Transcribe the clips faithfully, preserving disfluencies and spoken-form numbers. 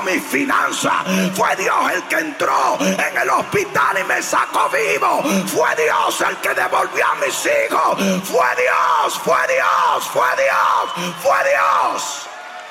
mis finanzas. Fue Dios el que entró en el hospital y me sacó vivo. Fue Dios el que devolvió a mis hijos. Fue Dios, fue Dios, fue Dios, fue Dios.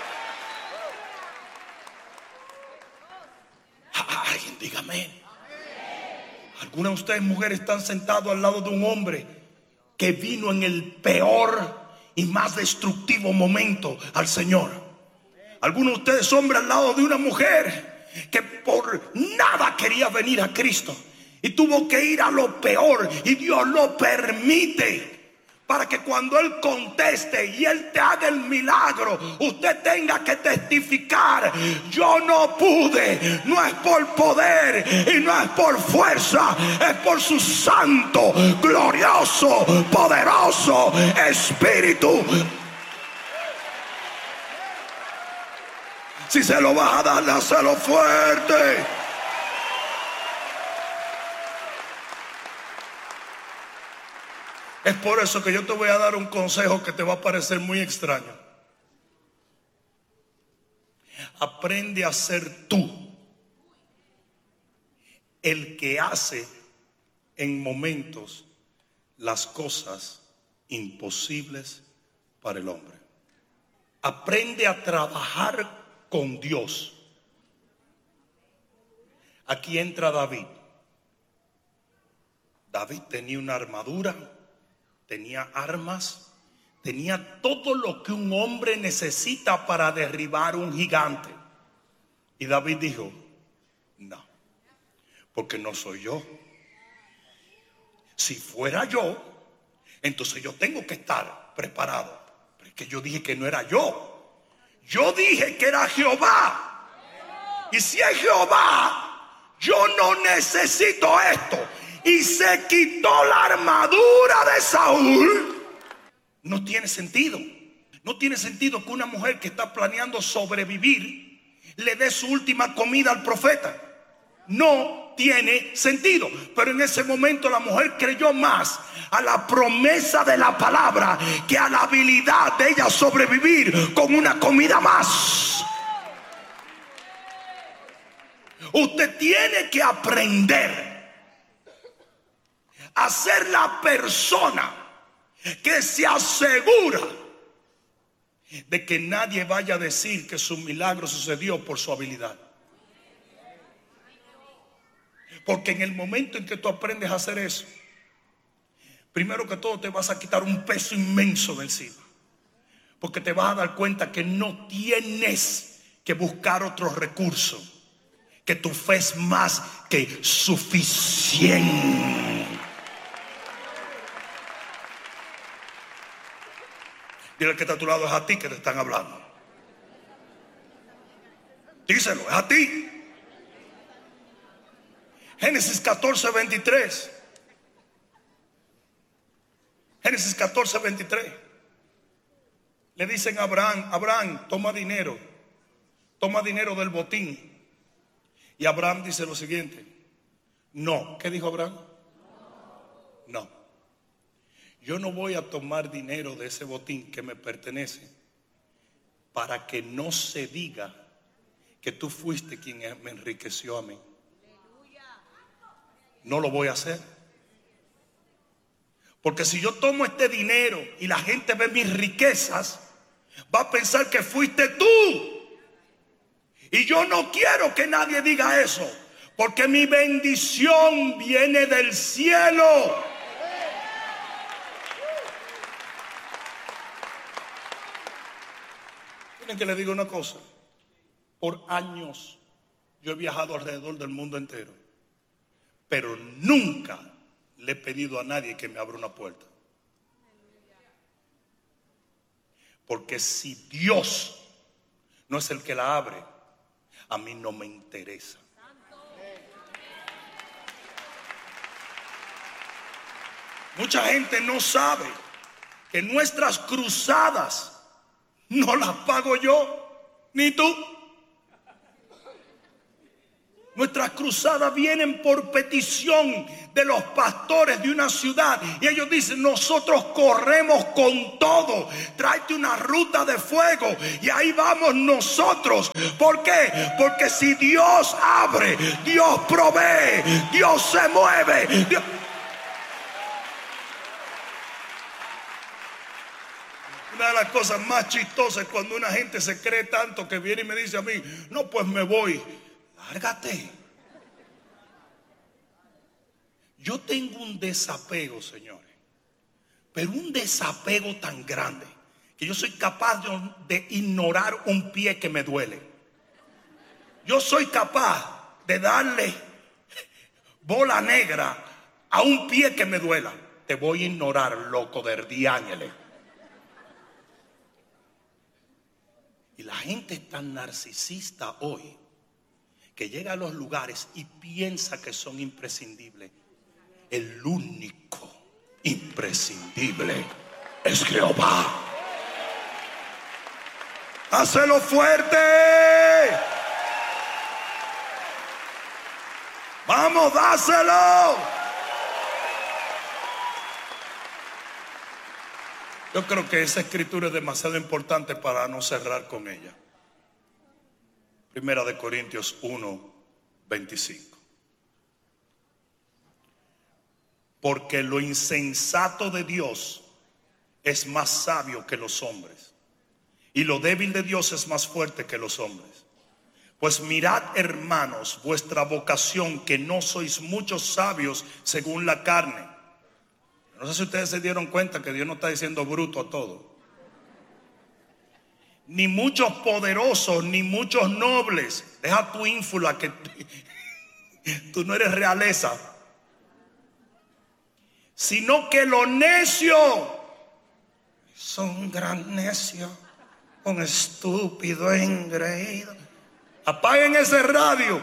Alguien dígame. Algunas de ustedes mujeres están sentados al lado de un hombre que vino en el peor y más destructivo momento al Señor. Algunos de ustedes hombres al lado de una mujer que por nada quería venir a Cristo y tuvo que ir a lo peor, y Dios lo permite para que cuando Él conteste y Él te haga el milagro, usted tenga que testificar: yo no pude, no es por poder y no es por fuerza, es por su santo, glorioso, poderoso Espíritu. Si se lo vas a dar, dáselo fuerte. Es por eso que yo te voy a dar un consejo que te va a parecer muy extraño. Aprende a ser tú el que hace en momentos las cosas imposibles para el hombre. Aprende a trabajar con Dios. Aquí entra David. David tenía una armadura, tenía armas, tenía todo lo que un hombre necesita para derribar un gigante. Y David dijo: no, porque no soy yo. Si fuera yo, entonces yo tengo que estar preparado. Pero es que yo dije que no era yo. Yo dije que era Jehová. Y si es Jehová, yo no necesito esto. Y se quitó la armadura de Saúl. No tiene sentido. No tiene sentido que una mujer que está planeando sobrevivir le dé su última comida al profeta. No tiene sentido. Pero en ese momento la mujer creyó más a la promesa de la palabra que a la habilidad de ella sobrevivir con una comida más. Usted tiene que aprender a ser la persona que se asegura de que nadie vaya a decir que su milagro sucedió por su habilidad. Porque en el momento en que tú aprendes a hacer eso, primero que todo te vas a quitar un peso inmenso de encima. Porque te vas a dar cuenta que no tienes que buscar otros recursos, que tu fe es más que suficiente. Dile al que está a tu lado: es a ti que te están hablando. Díselo, es a ti. Génesis catorce, veintitrés. Génesis catorce, veintitrés. Le dicen a Abraham: Abraham, toma dinero. Toma dinero del botín. Y Abraham dice lo siguiente: no. ¿Qué dijo Abraham? No. Yo no voy a tomar dinero de ese botín que me pertenece para que no se diga que tú fuiste quien me enriqueció a mí. No lo voy a hacer. Porque si yo tomo este dinero y la gente ve mis riquezas, va a pensar que fuiste tú. Y yo no quiero que nadie diga eso, porque mi bendición viene del cielo. Que le digo una cosa: por años yo he viajado alrededor del mundo entero, pero nunca le he pedido a nadie que me abra una puerta. Porque si Dios no es el que la abre, a mí no me interesa. Mucha gente no sabe que nuestras cruzadas no las pago yo, ni tú. Nuestras cruzadas vienen por petición de los pastores de una ciudad. Y ellos dicen, nosotros corremos con todo. Tráete una ruta de fuego. Y ahí vamos nosotros. ¿Por qué? Porque si Dios abre, Dios provee, Dios se mueve. Dios... Una de las cosas más chistosas es cuando una gente se cree tanto que viene y me dice a mí, no, pues me voy. Lárgate. Yo tengo un desapego, señores, pero un desapego tan grande que yo soy capaz de, de ignorar un pie que me duele. Yo soy capaz de darle bola negra a un pie que me duela. Te voy a ignorar, loco de diáñele. Y la gente es tan narcisista hoy que llega a los lugares y piensa que son imprescindibles. El único imprescindible es Jehová. ¡Hácelo fuerte! ¡Vamos, dáselo! Yo creo que esa escritura es demasiado importante para no cerrar con ella. Primera de Corintios uno, veinticinco. Porque lo insensato de Dios es más sabio que los hombres, y lo débil de Dios es más fuerte que los hombres. Pues mirad, hermanos, vuestra vocación, que no sois muchos sabios según la carne. No sé si ustedes se dieron cuenta que Dios no está diciendo bruto a todo. Ni muchos poderosos, ni muchos nobles. Deja tu ínfula, que tú no eres realeza. Sino que lo necio, son un gran necio, un estúpido engreído. Apaguen ese radio.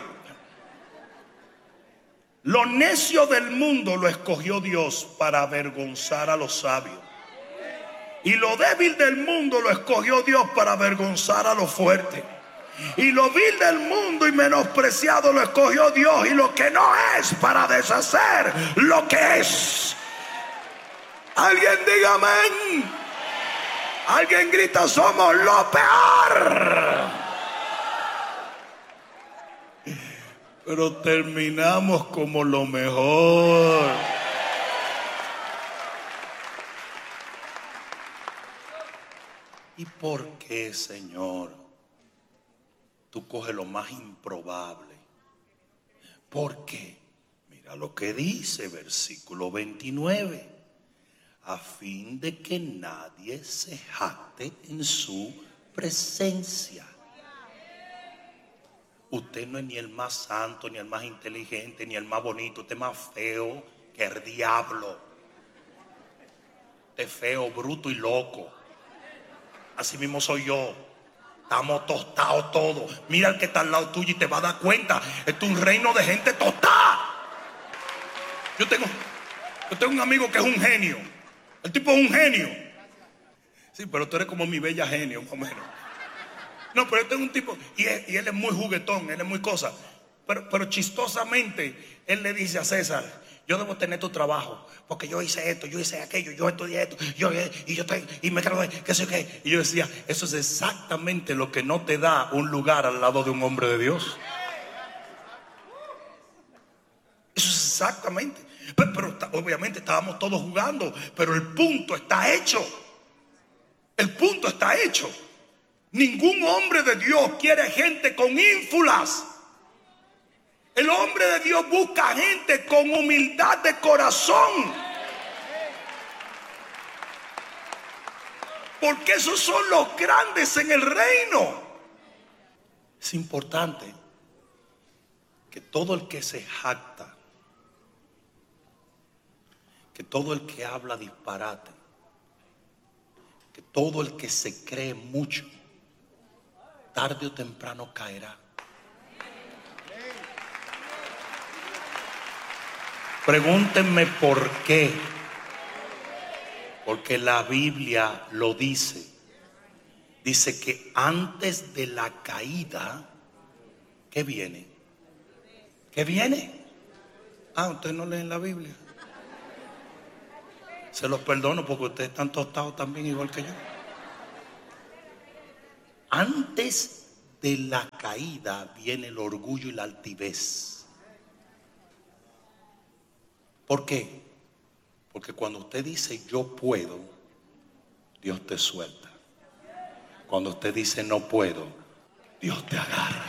Lo necio del mundo lo escogió Dios para avergonzar a los sabios. Y lo débil del mundo lo escogió Dios para avergonzar a los fuertes. Y lo vil del mundo y menospreciado lo escogió Dios. Y lo que no es, para deshacer lo que es. Alguien diga amén. Alguien grita, somos lo peor. Pero terminamos como lo mejor. ¿Y por qué, Señor, tú coges lo más improbable? ¿Por qué? Mira lo que dice versículo veintinueve. A fin de que nadie se jacte en su presencia. Usted no es ni el más santo, ni el más inteligente, ni el más bonito. Usted es más feo que el diablo. Usted es feo, bruto y loco. Así mismo soy yo. Estamos tostados todos. Mira el que está al lado tuyo y te va a dar cuenta. Esto es un reino de gente tostada. Yo tengo, yo tengo un amigo que es un genio. El tipo es un genio. Sí, pero tú eres como mi bella genio, más o menos. No, pero yo tengo un tipo, y él, y él es muy juguetón, él es muy cosa. Pero, pero chistosamente, él le dice a César, yo debo tener tu trabajo, porque yo hice esto, yo hice aquello, yo estudié esto, yo, y yo estoy, y me gradué, qué sé qué. Y yo decía, eso es exactamente lo que no te da un lugar al lado de un hombre de Dios. Eso es exactamente. Pero, pero obviamente estábamos todos jugando, pero el punto está hecho. El punto está hecho. Ningún hombre de Dios quiere gente con ínfulas. El hombre de Dios busca gente con humildad de corazón. Porque esos son los grandes en el reino. Es importante que todo el que se jacta, que todo el que habla disparate, que todo el que se cree mucho, tarde o temprano caerá. Pregúntenme por qué. Porque la Biblia lo dice. Dice que antes de la caída, ¿qué viene? ¿Qué viene? Ah, ustedes no leen la Biblia. Se los perdono porque ustedes están tostados también igual que yo. Antes de la caída viene el orgullo y la altivez. ¿Por qué? Porque cuando usted dice yo puedo, Dios te suelta. Cuando usted dice no puedo, Dios te agarra.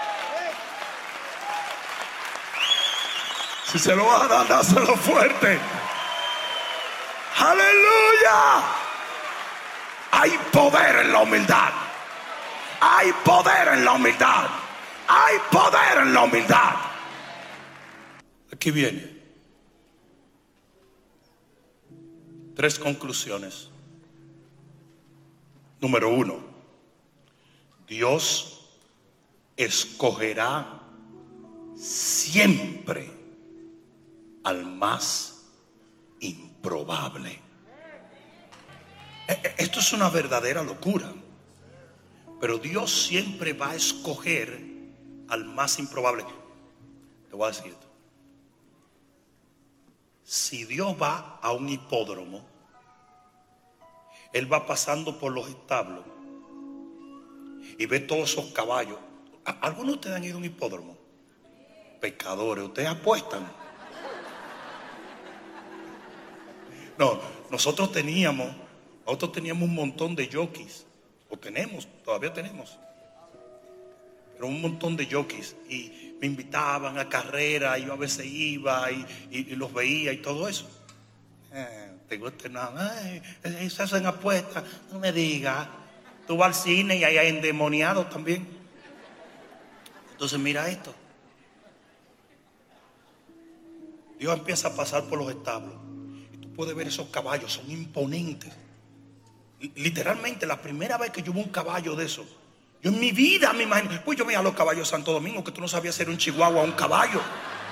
Si se lo vas a dar, dáselo fuerte. ¡Aleluya! Hay poder en la humildad. Hay poder en la humildad. Hay poder en la humildad. Aquí viene. Tres conclusiones. Número uno. Dios escogerá siempre al más improbable. Esto es una verdadera locura. Pero Dios siempre va a escoger al más improbable. Te voy a decir esto. Si Dios va a un hipódromo, Él va pasando por los establos y ve todos esos caballos. ¿Algunos de ustedes han ido a un hipódromo? Pecadores, ustedes apuestan. No, nosotros teníamos, nosotros teníamos un montón de jockeys. O tenemos, todavía tenemos. Pero un montón de jockeys. Y me invitaban a carreras. Y yo a veces iba y, y, y los veía y todo eso. Eh, ¿Te gusta nada? Ay, se hacen apuestas. No me digas. Tú vas al cine y ahí hay endemoniados también. Entonces mira esto. Dios empieza a pasar por los establos. Y tú puedes ver esos caballos. Son imponentes. Literalmente la primera vez que yo vi un caballo de esos, yo en mi vida me imagino, pues yo veía a los caballos de Santo Domingo, que tú no sabías si era un chihuahua o un caballo.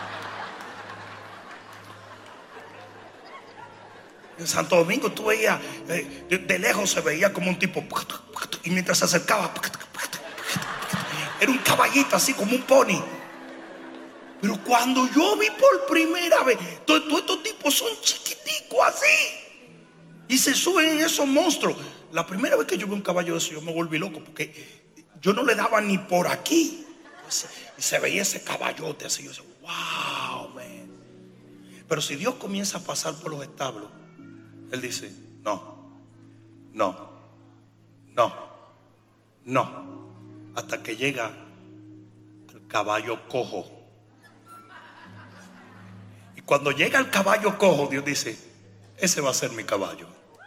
En Santo Domingo tú veías, eh, de, de lejos se veía como un tipo, y mientras se acercaba, era un caballito así como un pony. Pero cuando yo vi por primera vez, todos, todos estos tipos son chiquiticos así. Y se suben en esos monstruos. La primera vez que yo vi un caballo de eso, yo me volví loco porque yo no le daba ni por aquí. Y se veía ese caballote así. Yo decía, wow, man. Pero si Dios comienza a pasar por los establos, Él dice, no, no, no, no. Hasta que llega el caballo cojo. Y cuando llega el caballo cojo, Dios dice, ese va a ser mi caballo.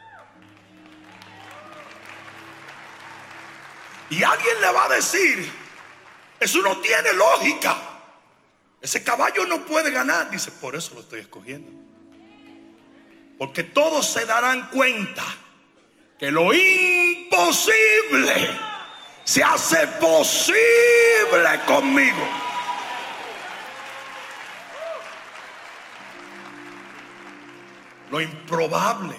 Y alguien le va a decir, eso no tiene lógica. Ese caballo no puede ganar. Dice, por eso lo estoy escogiendo. Porque todos se darán cuenta que lo imposible se hace posible conmigo. Lo improbable,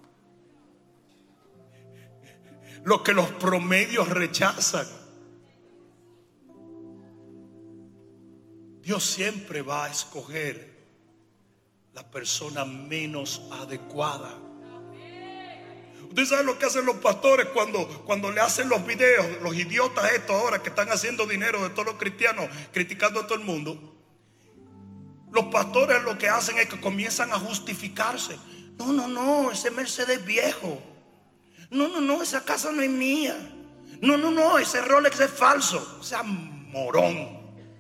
lo que los promedios rechazan, Dios siempre va a escoger la persona menos adecuada. Ustedes saben lo que hacen los pastores cuando, cuando le hacen los videos, los idiotas estos ahora que están haciendo dinero de todos los cristianos, criticando a todo el mundo. Los pastores lo que hacen es que comienzan a justificarse. No, no, no, ese Mercedes viejo. No, no, no, esa casa no es mía. No, no, no, ese Rolex es falso. O sea, morón.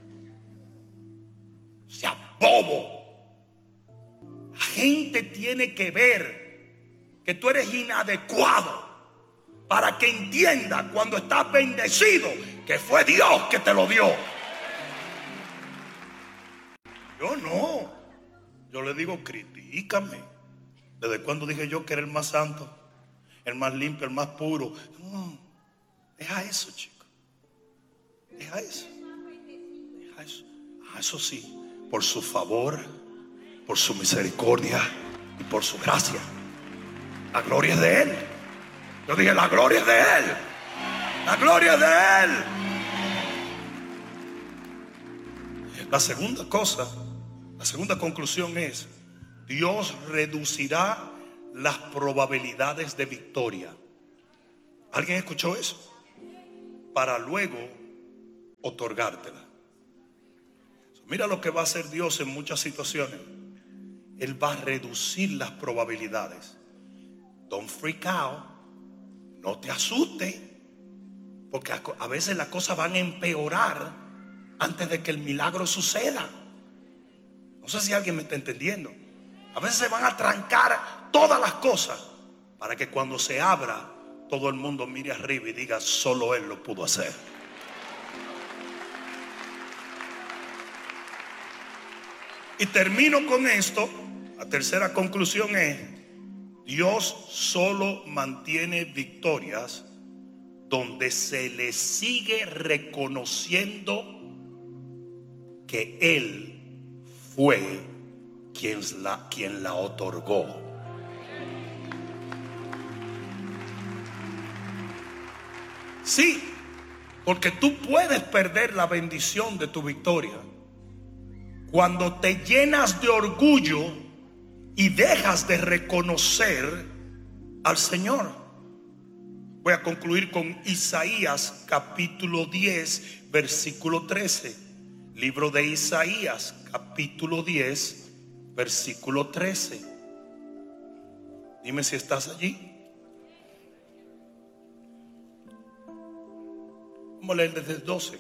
O sea, bobo. La gente tiene que ver que tú eres inadecuado para que entienda cuando estás bendecido que fue Dios que te lo dio. Yo no. Yo le digo, critícame. ¿Desde cuándo dije yo que era el más santo, el más limpio, el más puro? No, deja eso, chico. Deja eso. Deja eso. Ah, eso sí, por su favor, por su misericordia y por su gracia. La gloria es de Él. Yo dije, la gloria es de Él. La gloria es de Él. La segunda cosa, la segunda conclusión es: Dios reducirá las probabilidades de victoria. ¿Alguien escuchó eso? Para luego otorgártela. Mira lo que va a hacer Dios en muchas situaciones. Él va a reducir las probabilidades. Don't freak out. No te asustes, porque a veces las cosas van a empeorar antes de que el milagro suceda. No sé si alguien me está entendiendo. A veces se van a trancar todas las cosas para que cuando se abra, todo el mundo mire arriba y diga: solo Él lo pudo hacer. Y termino con esto. La tercera conclusión es: Dios solo mantiene victorias donde se le sigue reconociendo que Él fue quien la, quien la otorgó. Sí, porque tú puedes perder la bendición de tu victoria cuando te llenas de orgullo y dejas de reconocer al Señor. Voy a concluir con Isaías capítulo diez, versículo trece. Libro de Isaías capítulo diez, versículo trece. Dime si estás allí. Vamos a leer desde el doce.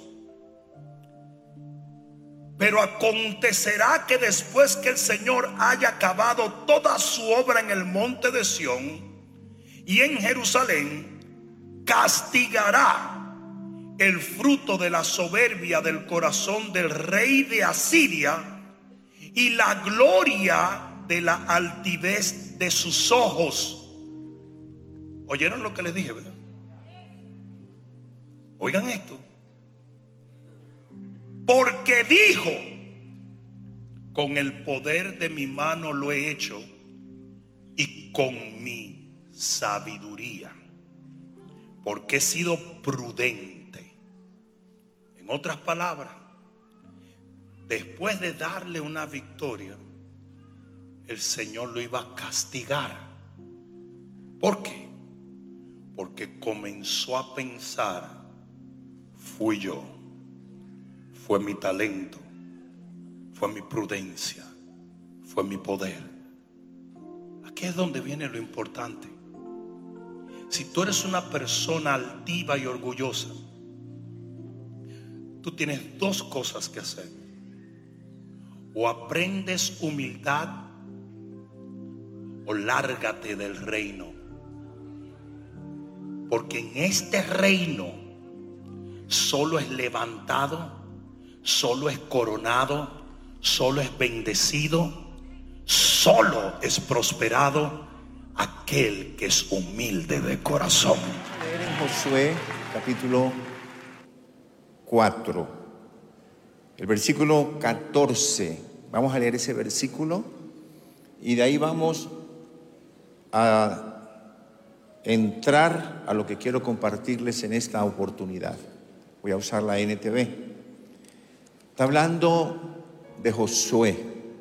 Pero acontecerá que después que el Señor haya acabado toda su obra en el monte de Sión y en Jerusalén, castigará el fruto de la soberbia del corazón del rey de Asiria y la gloria de la altivez de sus ojos. ¿Oyeron lo que les dije, verdad? Oigan esto. Porque dijo: con el poder de mi mano lo he hecho, y con mi sabiduría, porque he sido prudente. En otras palabras, después de darle una victoria, el Señor lo iba a castigar. ¿Por qué? Porque comenzó a pensar: fui yo, fue mi talento, fue mi prudencia, fue mi poder. Aquí es donde viene lo importante. Si tú eres una persona altiva y orgullosa, tú tienes dos cosas que hacer: o aprendes humildad o lárgate del reino. Porque en este reino solo es levantado, solo es coronado, solo es bendecido, solo es prosperado aquel que es humilde de corazón. Leer en Josué capítulo cuatro, el versículo catorce. Vamos a leer ese versículo y de ahí vamos a entrar a lo que quiero compartirles en esta oportunidad. Voy a usar la N T V. Está hablando de Josué.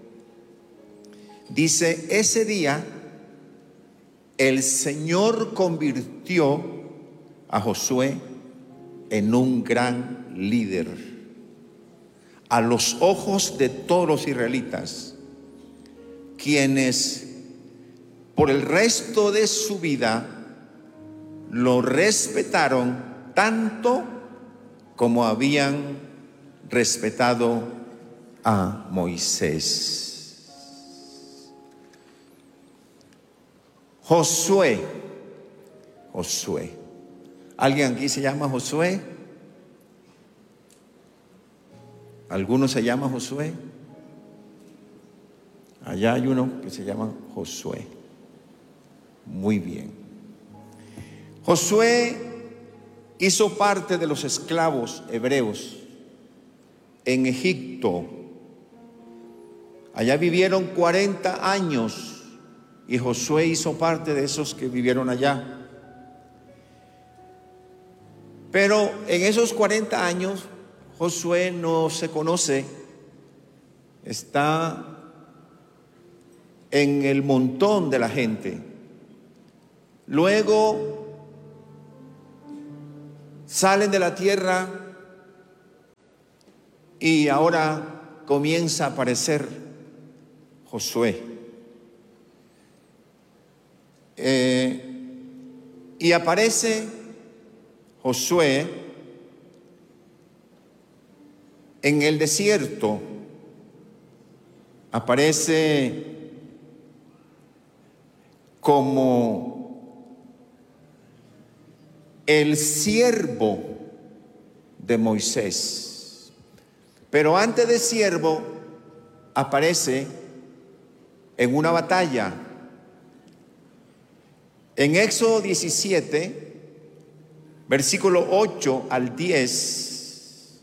Dice: ese día el Señor convirtió a Josué en un gran líder a los ojos de todos los israelitas, quienes por el resto de su vida lo respetaron tanto como habían respetado a Moisés. Josué, Josué. ¿Alguien aquí se llama Josué? ¿Alguno se llama Josué? Allá hay uno que se llama Josué. Muy bien. Josué hizo parte de los esclavos hebreos en Egipto. Allá vivieron cuarenta años y Josué hizo parte de esos que vivieron allá. Pero en esos cuarenta años Josué no se conoce está en el montón de la gente. Luego salen de la tierra y ahora comienza a aparecer Josué. Eh, y aparece Josué en el desierto. Aparece como el siervo de Moisés. Pero antes de siervo aparece en una batalla. En Éxodo diecisiete, versículo ocho al diez,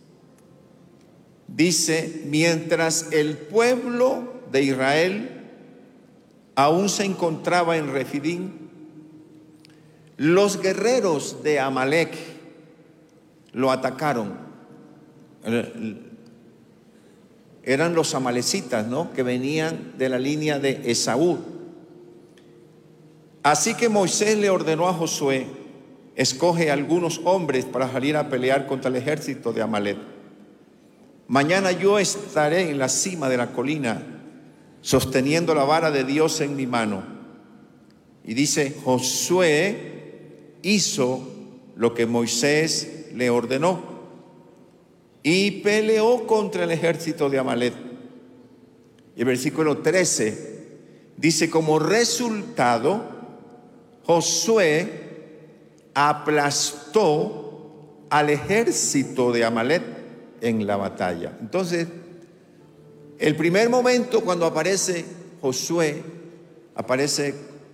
dice: mientras el pueblo de Israel aún se encontraba en Refidim, los guerreros de Amalec lo atacaron. Eran los amalecitas, ¿no?, que venían de la línea de Esaú. Así que Moisés le ordenó a Josué: escoge algunos hombres para salir a pelear contra el ejército de Amalec. Mañana yo estaré en la cima de la colina, sosteniendo la vara de Dios en mi mano. Y dice: Josué hizo lo que Moisés le ordenó y peleó contra el ejército de Amalec. Y el versículo trece dice: como resultado, Josué aplastó al ejército de Amalec en la batalla. Entonces, el primer momento cuando aparece Josué, aparece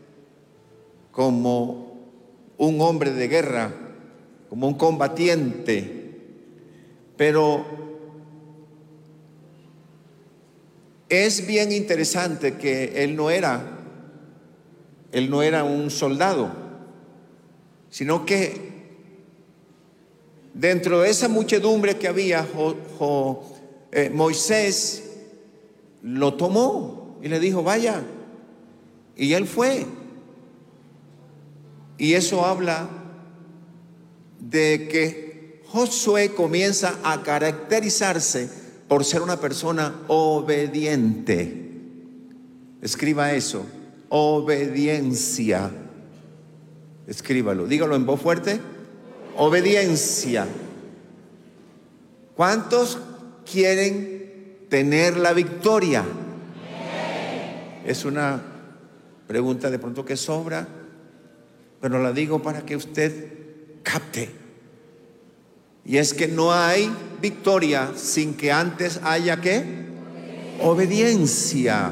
como un hombre de guerra, como un combatiente, pero es bien interesante que él no era, él no era un soldado, sino que dentro de esa muchedumbre que había, jo, jo, eh, Moisés lo tomó y le dijo: vaya. Y él fue. Y eso habla de que Josué comienza a caracterizarse por ser una persona obediente. Escriba eso: obediencia. Escríbalo, dígalo en voz fuerte: obediencia. ¿Cuántos quieren tener la victoria? Es una pregunta de pronto que sobra, pero la digo para que usted capte. Y es que no hay victoria sin que antes haya ¿qué? Obediencia.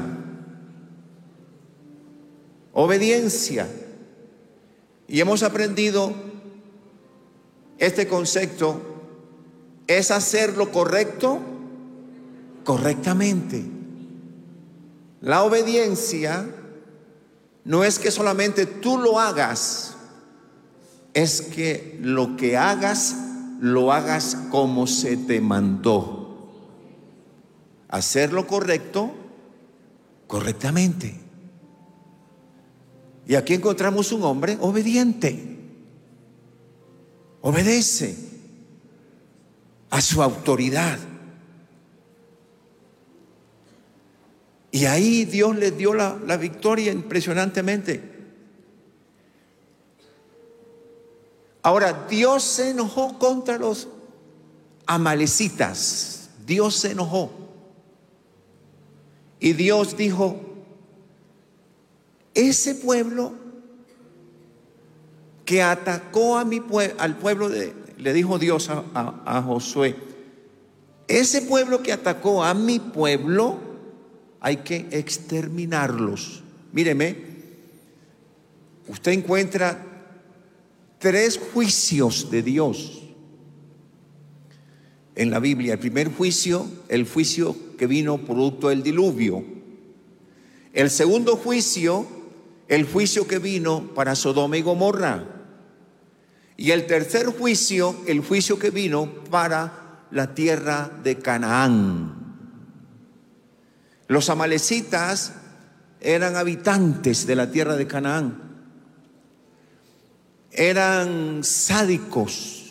Obediencia. Y hemos aprendido este concepto: es hacer lo correcto correctamente. La obediencia no es que solamente tú lo hagas, es que lo que hagas, lo hagas como se te mandó. Hacer lo correcto correctamente. Y aquí encontramos un hombre obediente. Obedece a su autoridad. Y ahí Dios le dio la, la victoria impresionantemente. Ahora, Dios se enojó contra los amalecitas. Dios se enojó. Y Dios dijo: ese pueblo que atacó a mi pue- al pueblo de, le dijo Dios a, a, a Josué, ese pueblo que atacó a mi pueblo, hay que exterminarlos. Míreme, usted encuentra tres juicios de Dios en la Biblia. El primer juicio, el juicio que vino producto del diluvio. El segundo juicio, el juicio que vino para Sodoma y Gomorra. Y el tercer juicio, el juicio que vino para la tierra de Canaán. Los amalecitas eran habitantes de la tierra de Canaán. Eran sádicos,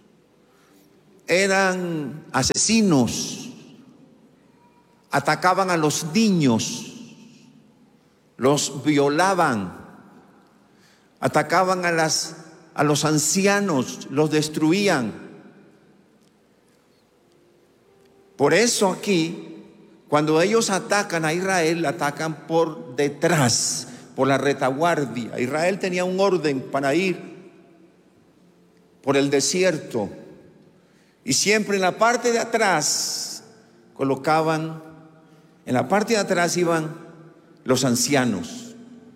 eran asesinos, atacaban a los niños, los violaban, atacaban a, las, a los ancianos, los destruían. Por eso aquí, cuando ellos atacan a Israel, atacan por detrás, por la retaguardia. Israel tenía un orden para ir por el desierto, y siempre en la parte de atrás colocaban, en la parte de atrás iban los ancianos,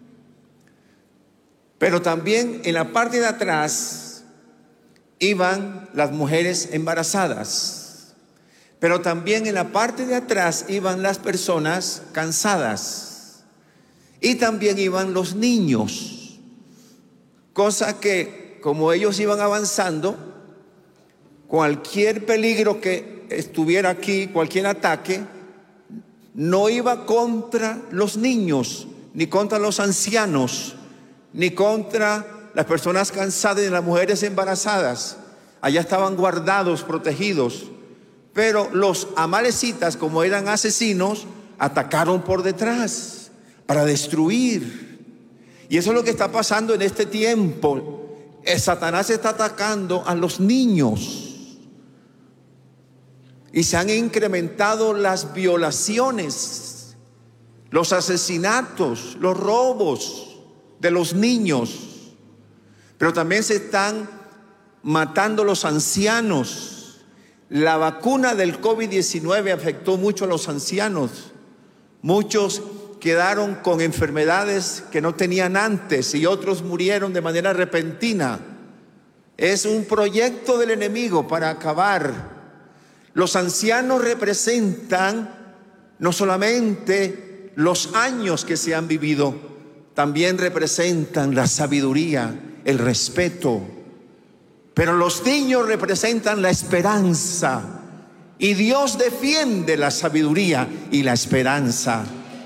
pero también en la parte de atrás iban las mujeres embarazadas, pero también en la parte de atrás iban las personas cansadas. Y también iban los niños, cosa que como ellos iban avanzando, cualquier peligro que estuviera aquí, cualquier ataque, no iba contra los niños, ni contra los ancianos, ni contra las personas cansadas y las mujeres embarazadas. Allá estaban guardados, protegidos. Pero los amalecitas, como eran asesinos, atacaron por detrás para destruir. Y eso es lo que está pasando en este tiempo. El Satanás está atacando a los niños. Y se han incrementado las violaciones, los asesinatos, los robos de los niños. Pero también se están matando los ancianos. La vacuna del COVID diecinueve afectó mucho a los ancianos. Muchos quedaron con enfermedades que no tenían antes y otros murieron de manera repentina. Es un proyecto del enemigo para acabar. Los ancianos representan no solamente los años que se han vivido, también representan la sabiduría, el respeto. Pero los niños representan la esperanza, y Dios defiende la sabiduría y la esperanza.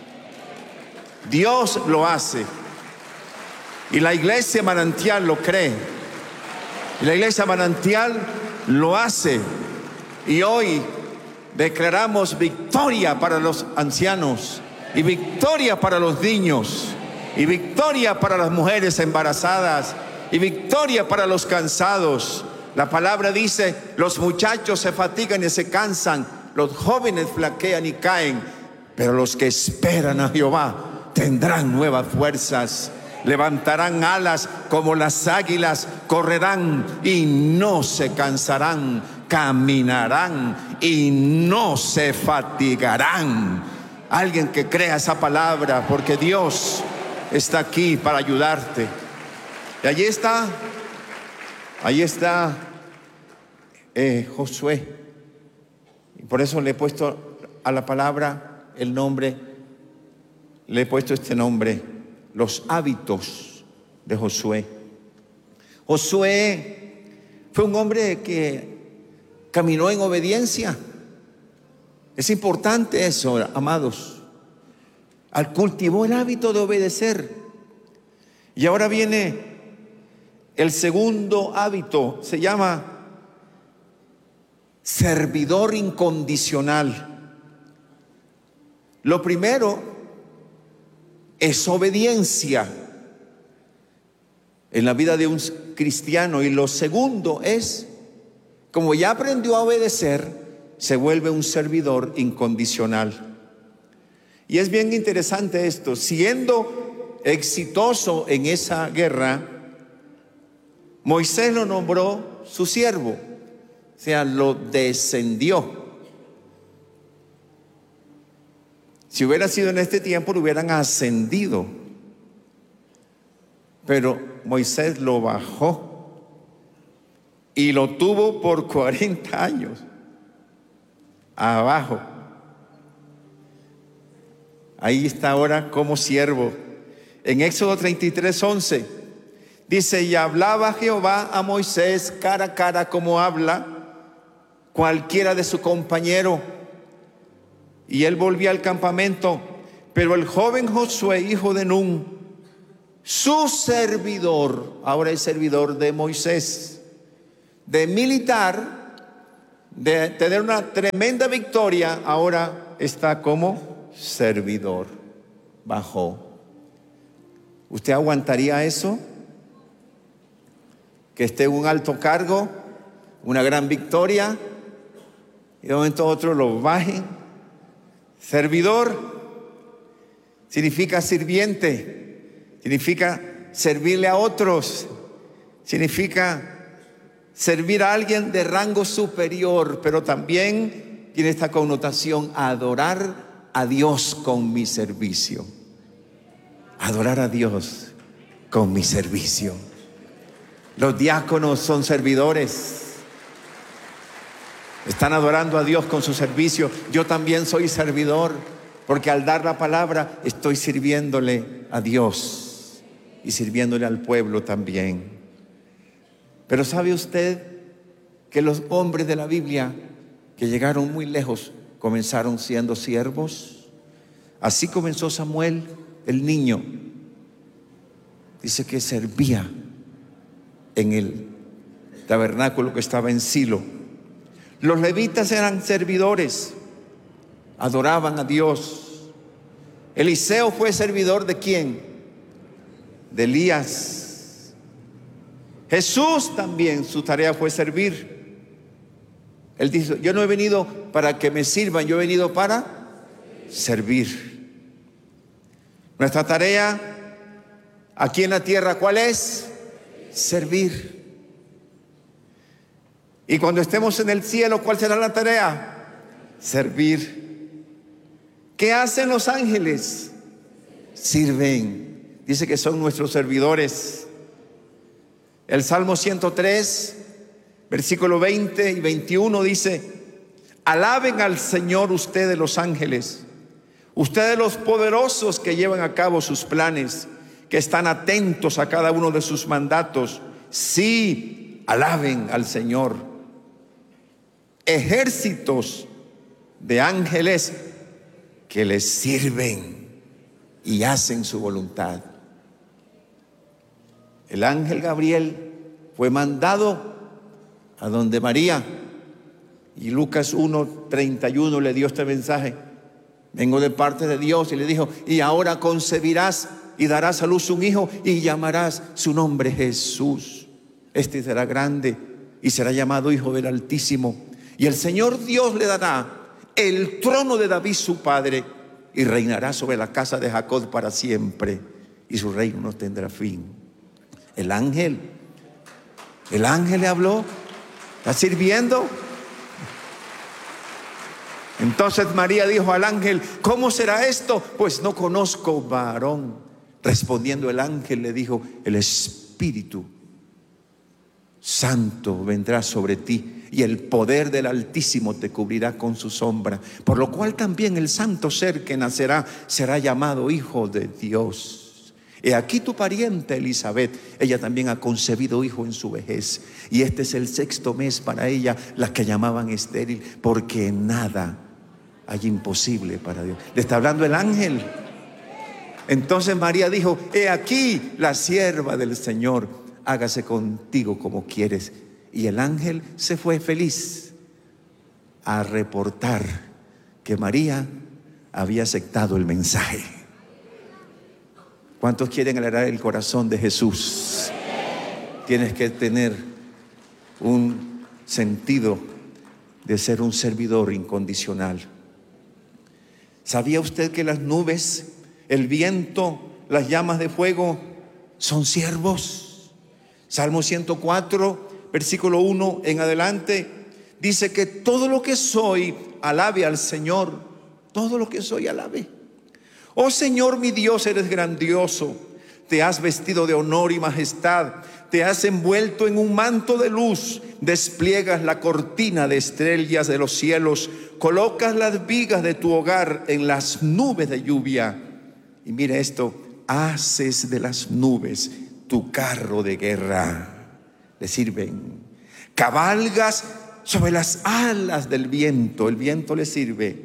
Dios lo hace, y la iglesia Manantial lo cree, y la iglesia Manantial lo hace. Y hoy declaramos victoria para los ancianos, y victoria para los niños, y victoria para las mujeres embarazadas, y victoria para los cansados. La palabra dice: los muchachos se fatigan y se cansan, los jóvenes flaquean y caen, pero los que esperan a Jehová tendrán nuevas fuerzas, levantarán alas como las águilas, correrán y no se cansarán, caminarán y no se fatigarán. Alguien que crea esa palabra, porque Dios está aquí para ayudarte. Y allí está, allí está eh, Josué. Y por eso le he puesto a la palabra el nombre. Le he puesto este nombre: los hábitos de Josué. Josué fue un hombre que caminó en obediencia. Es importante eso, amados. Al cultivó el hábito de obedecer. Y ahora viene el segundo hábito, se llama servidor incondicional. Lo primero es obediencia en la vida de un cristiano, y lo segundo es, como ya aprendió a obedecer, se vuelve un servidor incondicional. Y es bien interesante esto. Siendo exitoso en esa guerra, Moisés lo nombró su siervo, o sea, lo descendió. Si hubiera sido en este tiempo, lo hubieran ascendido. Pero Moisés lo bajó y lo tuvo por cuarenta años abajo. Ahí está ahora como siervo. En Éxodo treinta y tres, once dice: y hablaba Jehová a Moisés cara a cara, como habla cualquiera de su compañero, y él volvía al campamento. Pero el joven Josué, hijo de Nun, su servidor, ahora es servidor de Moisés, de militar, de tener una tremenda victoria, ahora está como servidor. Bajó. ¿Usted aguantaría eso? Que esté en un alto cargo, una gran victoria, y de momento a otro lo bajen. Servidor significa sirviente, significa servirle a otros, significa servir a alguien de rango superior, pero también tiene esta connotación: adorar a Dios con mi servicio. Adorar a Dios con mi servicio. Los diáconos son servidores. Están adorando a Dios con su servicio. Yo también soy servidor, porque al dar la palabra estoy sirviéndole a Dios y sirviéndole al pueblo también. Pero ¿sabe usted que los hombres de la Biblia que llegaron muy lejos comenzaron siendo siervos? Así comenzó Samuel, el niño. Dice que servía en el tabernáculo que estaba en Silo. Los levitas eran servidores, adoraban a Dios. Eliseo fue servidor ¿de quién? De Elías. Jesús también, su tarea fue servir. Él dijo: yo no he venido para que me sirvan, yo he venido para servir. Nuestra tarea aquí en la tierra, ¿cuál es? Servir. Y cuando estemos en el cielo, ¿cuál será la tarea? Servir. ¿Qué hacen los ángeles? Sirven. Dice que son nuestros servidores. El Salmo ciento tres, versículo veinte y veintiuno dice: alaben al Señor ustedes los ángeles, ustedes los poderosos que llevan a cabo sus planes, que están atentos a cada uno de sus mandatos. Sí, alaben al Señor. Ejércitos de ángeles que les sirven y hacen su voluntad. El ángel Gabriel fue mandado a donde María, y Lucas uno treinta y uno le dio este mensaje: vengo de parte de Dios, y le dijo: y ahora concebirás y darás a luz un hijo, y llamarás su nombre Jesús. Este será grande y será llamado Hijo del Altísimo, y el Señor Dios le dará el trono de David su padre, y reinará sobre la casa de Jacob para siempre, y su reino no tendrá fin. El ángel, el ángel le habló, está sirviendo. Entonces María dijo al ángel: ¿cómo será esto? Pues no conozco varón. Respondiendo el ángel le dijo: el Espíritu Santo vendrá sobre ti, y el poder del Altísimo te cubrirá con su sombra, por lo cual también el santo ser que nacerá será llamado Hijo de Dios. He aquí tu pariente Elizabeth, ella también ha concebido hijo en su vejez, y este es el sexto mes para ella, la que llamaban estéril, porque nada hay imposible para Dios. Le está hablando el ángel. Entonces María dijo: he aquí la sierva del Señor, hágase contigo como quieres. Y el ángel se fue feliz a reportar que María había aceptado el mensaje. ¿Cuántos quieren alegrar el corazón de Jesús? Tienes que tener un sentido de ser un servidor incondicional. ¿Sabía usted que las nubes, el viento, las llamas de fuego son siervos? Salmo ciento cuatro, versículo uno en adelante, dice que todo lo que soy alabe al Señor. Todo lo que soy alabe. Oh Señor mi Dios, eres grandioso. Te has vestido de honor y majestad. Te has envuelto en un manto de luz. Despliegas la cortina de estrellas de los cielos. Colocas las vigas de tu hogar en las nubes de lluvia. Y mire esto: haces de las nubes tu carro de guerra. Le sirven. Cabalgas sobre las alas del viento. El viento le sirve.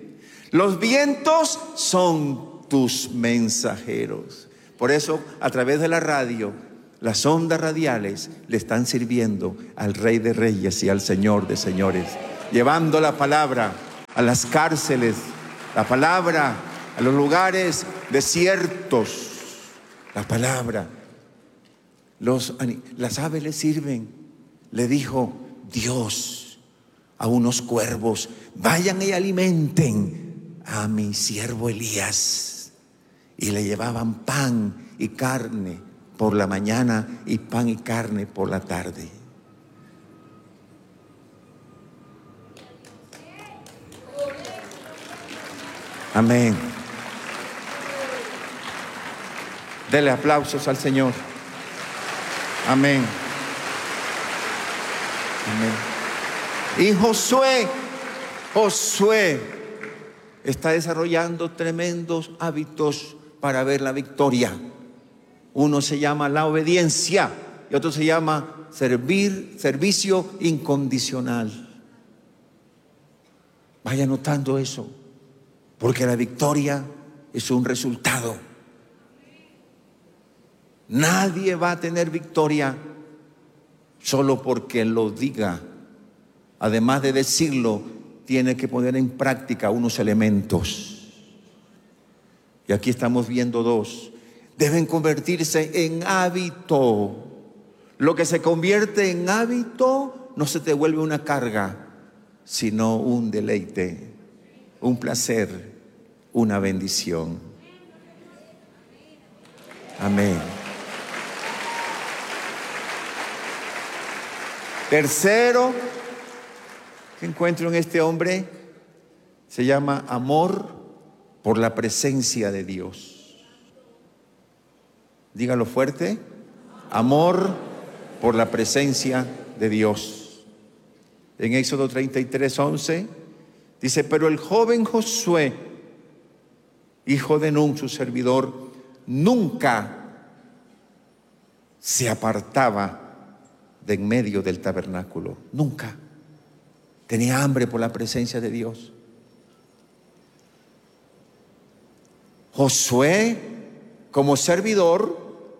Los vientos son tus mensajeros. Por eso, a través de la radio, las ondas radiales le están sirviendo al Rey de Reyes y al Señor de Señores, llevando la palabra a las cárceles, la palabra a los lugares desiertos, la palabra. Los, las aves le sirven. Le dijo Dios a unos cuervos: vayan y alimenten a mi siervo Elías. Y le llevaban pan y carne por la mañana y pan y carne por la tarde. Amén. Dele aplausos al Señor. Amén. Amén. Y Josué, Josué está desarrollando tremendos hábitos para ver la victoria. Uno se llama la obediencia y otro se llama servir, servicio incondicional. Vaya notando eso, porque la victoria es un resultado. Nadie va a tener victoria solo porque lo diga. Además de decirlo, tiene que poner en práctica unos elementos. Y aquí estamos viendo dos. Deben convertirse en hábito. Lo que se convierte en hábito no se te vuelve una carga, sino un deleite, un placer, una bendición. Amén. Tercero que encuentro en este hombre se llama amor por la presencia de Dios. Dígalo fuerte: amor por la presencia de Dios. En Éxodo treinta y tres, once dice: pero el joven Josué, hijo de Nun, su servidor, nunca se apartaba de en medio del tabernáculo. Nunca. Tenía hambre por la presencia de Dios. Josué, como servidor,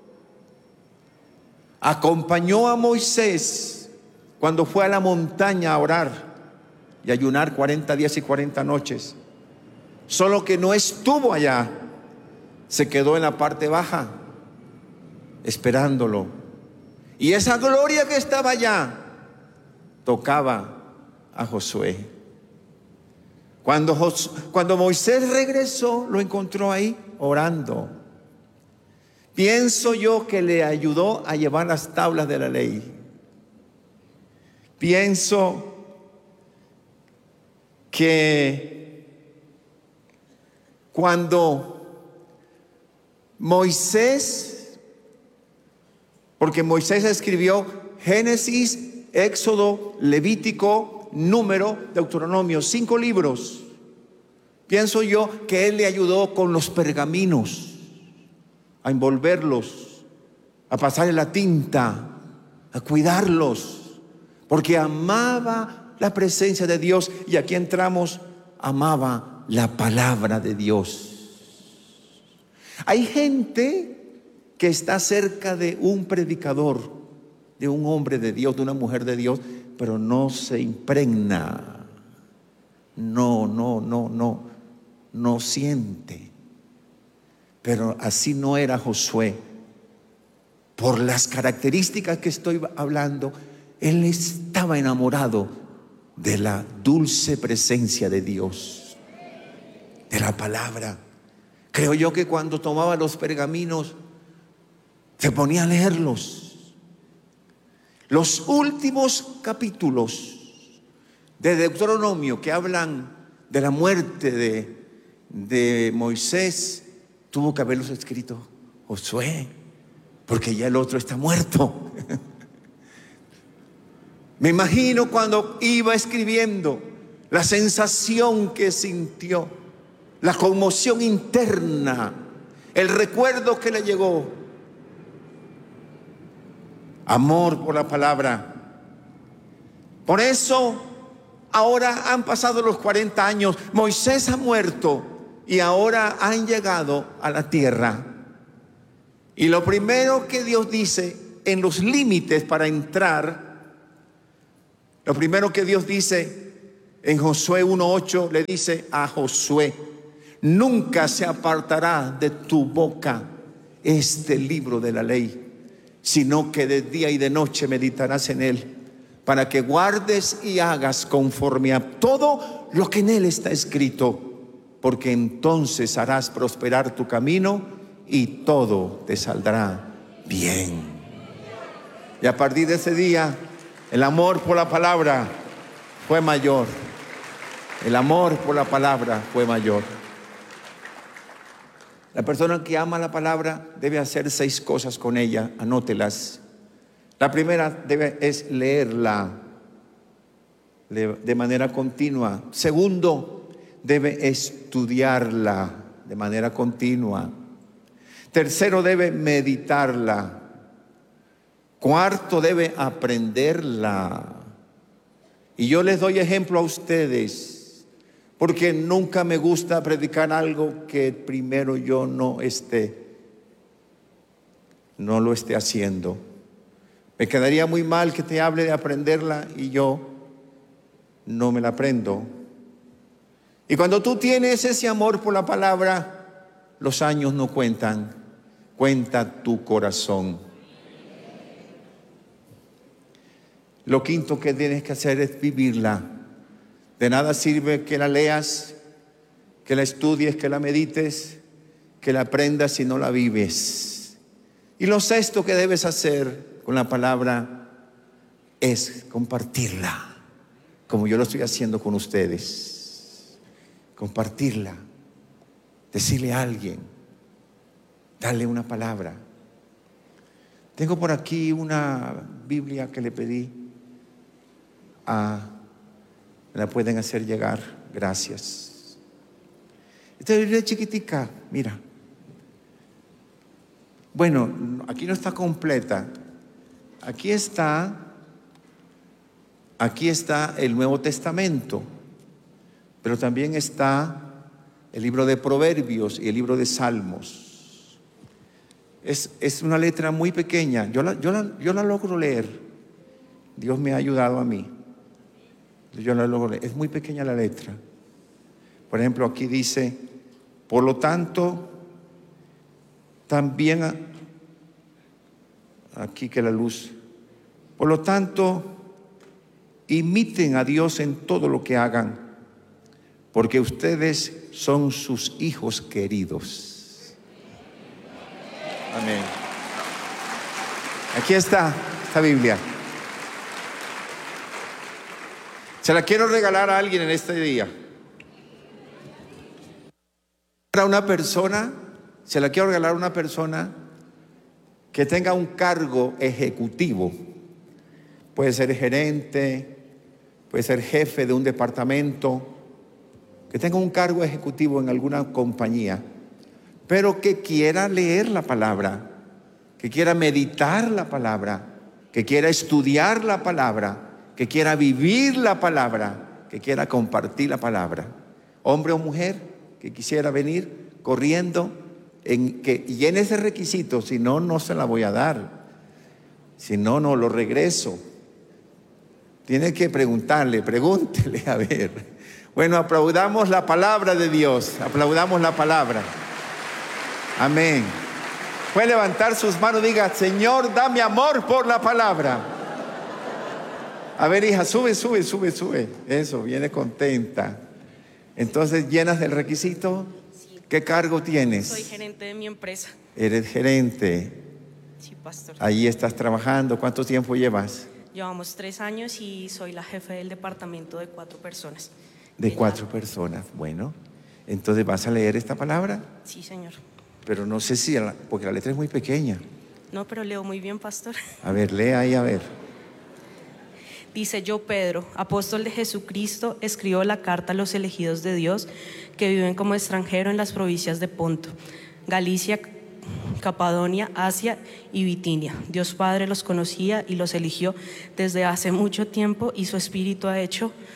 acompañó a Moisés cuando fue a la montaña a orar y ayunar cuarenta días y cuarenta noches. Solo que no estuvo allá, se quedó en la parte baja esperándolo. Y esa gloria que estaba allá tocaba a Josué. Cuando, Jos, cuando Moisés regresó, lo encontró ahí orando. Pienso yo que le ayudó a llevar las tablas de la ley. Pienso que cuando Moisés, porque Moisés escribió Génesis, Éxodo, Levítico, Número, Deuteronomio, cinco libros. Pienso yo que él le ayudó con los pergaminos, a envolverlos, a pasarle la tinta, a cuidarlos, porque amaba la presencia de Dios. Y aquí entramos, amaba la palabra de Dios. Hay gente que está cerca de un predicador, de un hombre de Dios, de una mujer de Dios, pero no se impregna, no, no, no, no, no siente. Pero así no era Josué. Por las características que estoy hablando, él estaba enamorado de la dulce presencia de Dios, de la palabra. Creo yo que cuando tomaba los pergaminos, se ponía a leerlos. Los últimos capítulos de Deuteronomio que hablan de la muerte de, de Moisés, tuvo que haberlos escrito Josué, porque ya el otro está muerto. Me imagino cuando iba escribiendo la sensación que sintió, la conmoción interna, el recuerdo que le llegó. Amor por la palabra. Por eso Ahora han pasado los cuarenta años, Moisés ha muerto y ahora han llegado a la tierra. Y lo primero que Dios dice en los límites para entrar, lo primero que Dios dice en Josué uno ocho, le dice a Josué: nunca se apartará de tu boca este libro de la ley, sino que de día y de noche meditarás en él, para que guardes y hagas conforme a todo lo que en él está escrito, porque entonces harás prosperar tu camino y todo te saldrá bien. Y a partir de ese día, el amor por la palabra fue mayor. El amor por la palabra fue mayor. La persona que ama la palabra debe hacer seis cosas con ella, anótelas. La primera debe, es leerla de manera continua. Segundo, debe estudiarla de manera continua. Tercero, debe meditarla. Cuarto, debe aprenderla. Y yo les doy ejemplo a ustedes, porque nunca me gusta predicar algo que primero yo no esté, no lo esté haciendo. Me quedaría muy mal que te hable de aprenderla y yo no me la aprendo. Y cuando tú tienes ese amor por la palabra, los años no cuentan, cuenta tu corazón. Lo quinto que tienes que hacer es vivirla. De nada sirve que la leas, que la estudies, que la medites, que la aprendas si no la vives. Y lo sexto que debes hacer con la palabra es compartirla, como yo lo estoy haciendo con ustedes. Compartirla, decirle a alguien, darle una palabra. Tengo por aquí una Biblia que le pedí. Ah, la pueden hacer llegar, gracias. Esta Biblia es chiquitica, mira. Bueno, aquí no está completa. Aquí está, aquí está el Nuevo Testamento, pero también está el libro de Proverbios y el libro de Salmos. Es, es una letra muy pequeña. Yo la, yo la, yo la logro leer. Dios me ha ayudado a mí. Yo la logro leer. Es muy pequeña la letra. Por ejemplo, aquí dice: por lo tanto, también a, aquí que la luz. Por lo tanto, imiten a Dios en todo lo que hagan, porque ustedes son sus hijos queridos. Amén. Aquí está esta Biblia. Se la quiero regalar a alguien en este día. Para una persona, se la quiero regalar a una persona que tenga un cargo ejecutivo. Puede ser gerente, puede ser jefe de un departamento, que tenga un cargo ejecutivo en alguna compañía, pero que quiera leer la palabra, que quiera meditar la palabra, que quiera estudiar la palabra, que quiera vivir la palabra, que quiera compartir la palabra. Hombre o mujer que quisiera venir corriendo, en que llene ese requisito, si no, no se la voy a dar. Si no, no lo regreso. Tiene que preguntarle, pregúntele a ver. Bueno, aplaudamos la palabra de Dios, aplaudamos la palabra. Amén. Puede levantar sus manos y diga: Señor, dame amor por la palabra. A ver, hija, sube, sube, sube, sube. Eso, viene contenta. Entonces, ¿llenas del requisito? Sí. ¿Qué cargo tienes? Soy gerente de mi empresa. Eres gerente. Sí, pastor. Ahí estás trabajando. ¿Cuánto tiempo llevas? Llevamos tres años y soy la jefe del departamento de cuatro personas. De cuatro personas. Bueno, entonces, ¿vas a leer esta palabra? Sí, señor. Pero no sé si, porque la letra es muy pequeña. No, pero leo muy bien, pastor. A ver, lee ahí, a ver. Dice: yo, Pedro, apóstol de Jesucristo, escribo la carta a los elegidos de Dios que viven como extranjeros en las provincias de Ponto, Galicia, Capadonia, Asia y Bitinia. Dios Padre los conocía y los eligió desde hace mucho tiempo, y su Espíritu ha hecho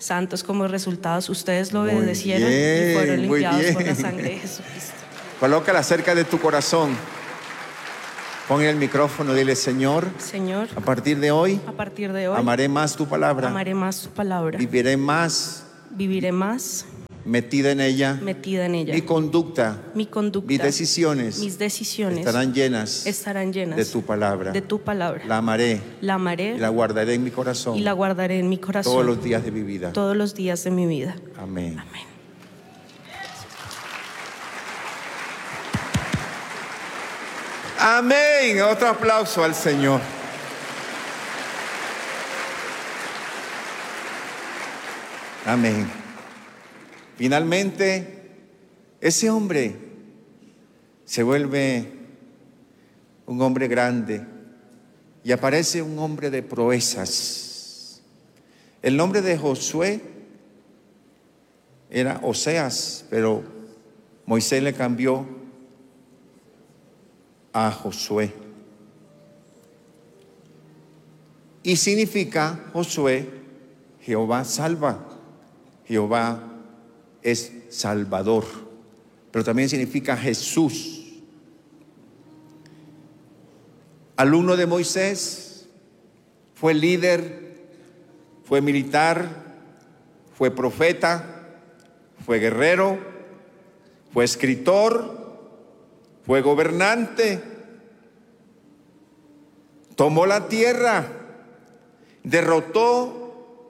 santos como resultados. Ustedes lo Muy obedecieron bien, y fueron muy limpiados por la bien. sangre de Jesucristo. Colócala cerca de tu corazón. Pon el micrófono, dile: Señor, Señor, a partir de hoy, a partir de hoy amaré más tu palabra, amaré más tu palabra, viviré más viviré más metida en ella, metida en ella. mi conducta, Mi conducta, mis decisiones, mis decisiones estarán llenas, estarán llenas de tu palabra. de tu palabra. La amaré La amaré y la guardaré en mi corazón y la guardaré en mi corazón todos los días de mi vida. todos los días de mi vida. Amén. Amén. Amén. Otro aplauso al Señor. Amén. Finalmente, ese hombre se vuelve un hombre grande y aparece un hombre de proezas. El nombre de Josué era Oseas, pero Moisés le cambió a Josué. Y significa Josué, Jehová salva. Jehová es Salvador, pero también significa Jesús. Alumno de Moisés, fue líder, fue militar, fue profeta, fue guerrero, fue escritor, fue gobernante, tomó la tierra, derrotó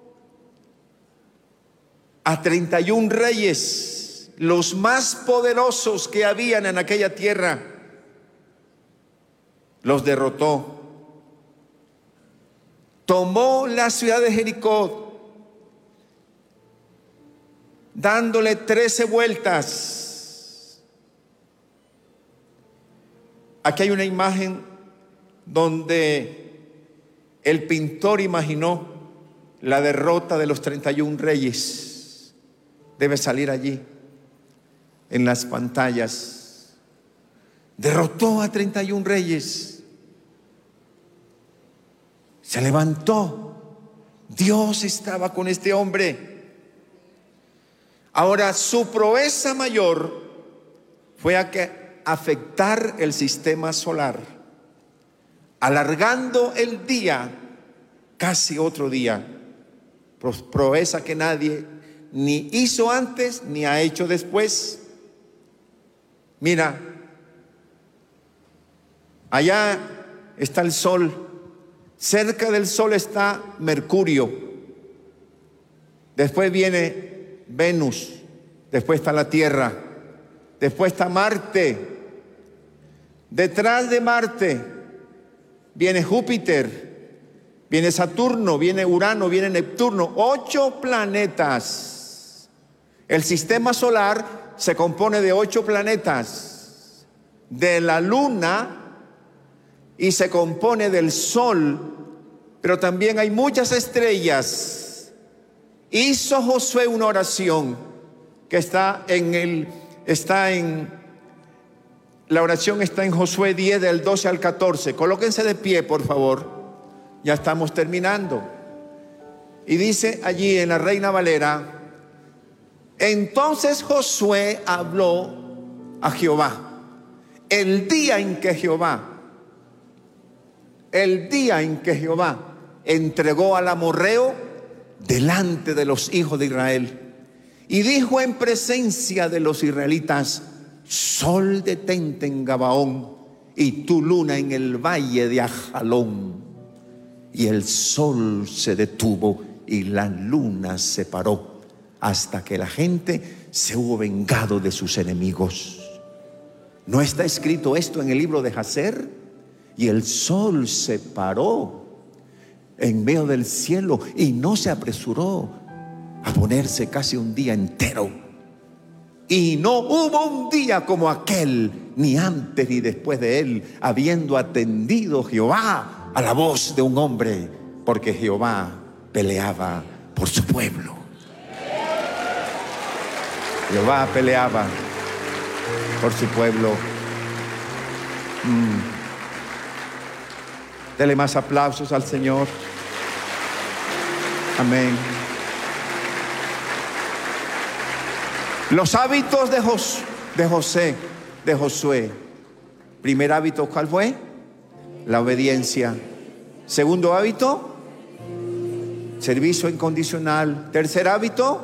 a treinta y un reyes, los más poderosos que habían en aquella tierra, los derrotó. Tomó la ciudad de Jericó, dándole trece vueltas. Aquí hay una imagen donde el pintor imaginó la derrota de los treinta y un reyes. Debe salir allí en las pantallas. Derrotó a treinta y un reyes. Se levantó. Dios estaba con este hombre. Ahora, su proeza mayor fue a que afectar el sistema solar, alargando el día casi otro día. Proeza que nadie ni hizo antes ni ha hecho después. Mira, allá está el sol, cerca del sol está Mercurio, después viene Venus, después está la Tierra, después está Marte, detrás de Marte viene Júpiter, viene Saturno, viene Urano, viene Neptuno, ocho planetas. El sistema solar se compone de ocho planetas, de la luna, y se compone del sol, pero también hay muchas estrellas. Hizo Josué una oración que está en el, está en, la oración está en Josué diez del doce al catorce. Colóquense de pie, por favor. Ya estamos terminando. Y dice allí en la Reina Valera: entonces Josué habló a Jehová el día en que Jehová, el día en que Jehová entregó al amorreo delante de los hijos de Israel, y dijo en presencia de los israelitas: sol, detente en Gabaón, y tu luna en el valle de Ajalón. Y el sol se detuvo y la luna se paró, hasta que la gente se hubo vengado de sus enemigos. ¿No está escrito esto en el libro de Jacer? Y el sol se paró en medio del cielo y no se apresuró a ponerse casi un día entero. Y no hubo un día como aquel, ni antes ni después de él, habiendo atendido Jehová a la voz de un hombre, porque Jehová peleaba por su pueblo. Jehová peleaba por su pueblo. Mm. Dele más aplausos al Señor. Amén. Los hábitos de, Jos, de José, de Josué. Primer hábito, ¿cuál fue? La obediencia. Segundo hábito, servicio incondicional. Tercer hábito,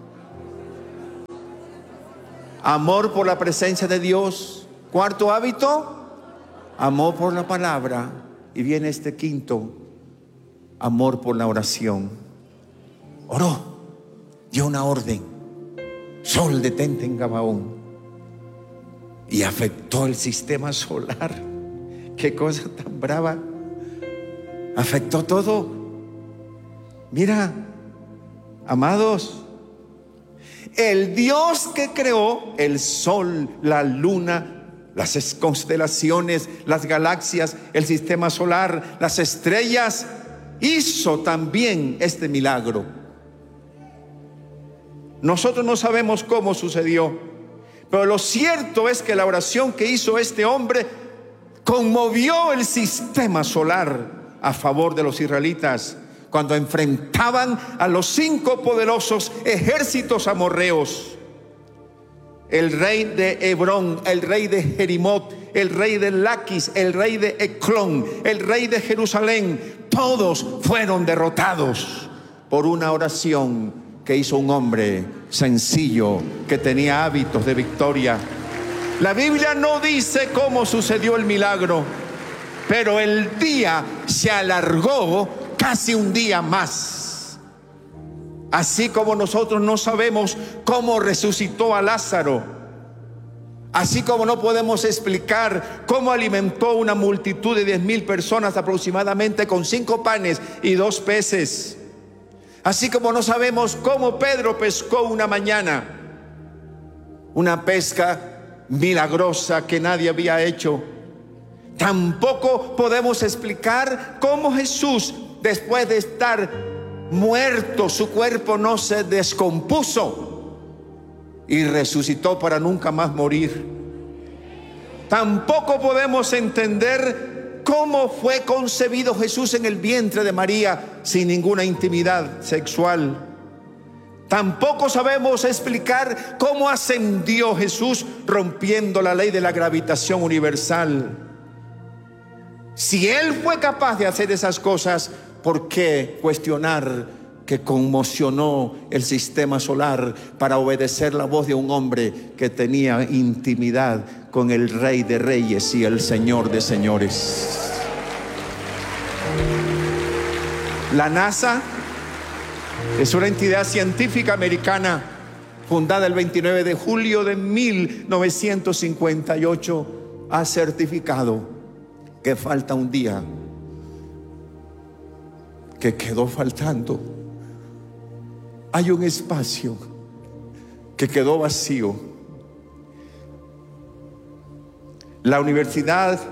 amor por la presencia de Dios. Cuarto hábito, amor por la palabra. Y viene este quinto, amor por la oración. Oró, dio una orden: sol, detente en Gabaón. Y afectó el sistema solar. Qué cosa tan brava. Afectó todo. Mira, amados, el Dios que creó el sol, la luna, las constelaciones, las galaxias, el sistema solar, las estrellas, hizo también este milagro. Nosotros no sabemos cómo sucedió, pero lo cierto es que la oración que hizo este hombre conmovió el sistema solar a favor de los israelitas cuando enfrentaban a los cinco poderosos ejércitos amorreos. El rey de Hebrón, el rey de Jerimot, el rey de Laquis, el rey de Eclón, el rey de Jerusalén, todos fueron derrotados por una oración que hizo un hombre sencillo que tenía hábitos de victoria. La Biblia no dice cómo sucedió el milagro, pero el día se alargó casi un día más. Así como nosotros no sabemos cómo resucitó a Lázaro, así como no podemos explicar cómo alimentó una multitud de diez mil personas aproximadamente con cinco panes y dos peces, así como no sabemos cómo Pedro pescó una mañana, una pesca milagrosa que nadie había hecho, tampoco podemos explicar cómo Jesús, después de estar muerto, su cuerpo no se descompuso y resucitó para nunca más morir. Tampoco podemos entender cómo fue concebido Jesús en el vientre de María sin ninguna intimidad sexual. Tampoco sabemos explicar cómo ascendió Jesús rompiendo la ley de la gravitación universal. Si Él fue capaz de hacer esas cosas, ¿por qué cuestionar que conmocionó el sistema solar para obedecer la voz de un hombre que tenía intimidad con el Rey de Reyes y el Señor de Señores? La NASA es una entidad científica americana fundada el veintinueve de julio de mil novecientos cincuenta y ocho. Ha certificado que falta un día, que quedó faltando. Hay un espacio que quedó vacío. La Universidad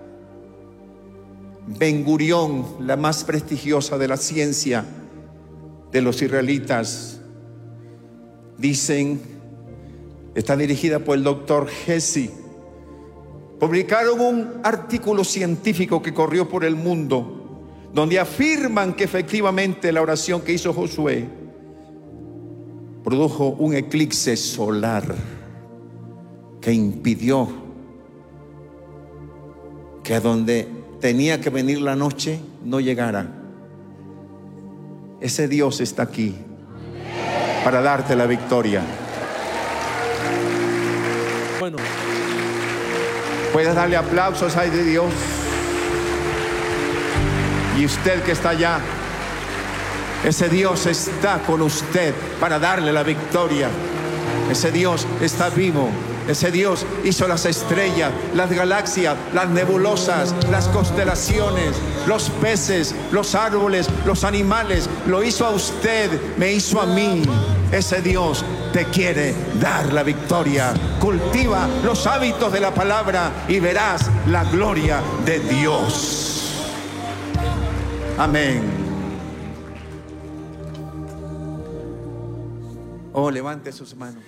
Ben Gurión, la más prestigiosa de la ciencia de los israelitas, dicen, está dirigida por el doctor Hesse, publicaron un artículo científico que corrió por el mundo, donde afirman que efectivamente la oración que hizo Josué produjo un eclipse solar que impidió que a donde tenía que venir la noche no llegara. Ese Dios está aquí para darte la victoria. Bueno, puedes darle aplausos a ese Dios. Y usted que está allá, ese Dios está con usted para darle la victoria. Ese Dios está vivo. Ese Dios hizo las estrellas, las galaxias, las nebulosas, las constelaciones, los peces, los árboles, los animales. Lo hizo a usted, me hizo a mí. Ese Dios te quiere dar la victoria. Cultiva los hábitos de la palabra y verás la gloria de Dios. Amén. Oh, levante sus manos.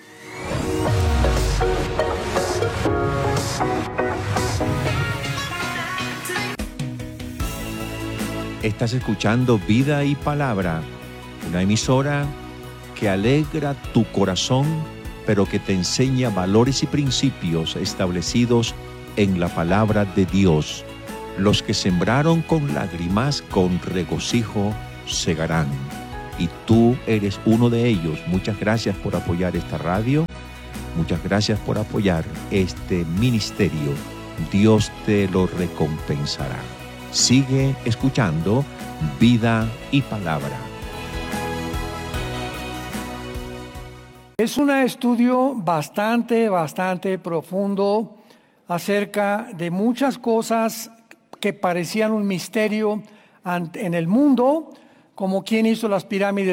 Estás escuchando Vida y Palabra, una emisora que alegra tu corazón pero que te enseña valores y principios establecidos en la palabra de Dios. Los que sembraron con lágrimas, con regocijo segarán. Y tú eres uno de ellos. Muchas gracias por apoyar esta radio. Muchas gracias por apoyar este ministerio. Dios te lo recompensará. Sigue escuchando Vida y Palabra. Es un estudio bastante, bastante profundo acerca de muchas cosas que parecían un misterio en el mundo, como quién hizo las pirámides